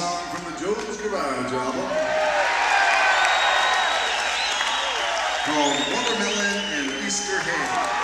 song from the Joe's Garage album called Watermelon and Easter Ham.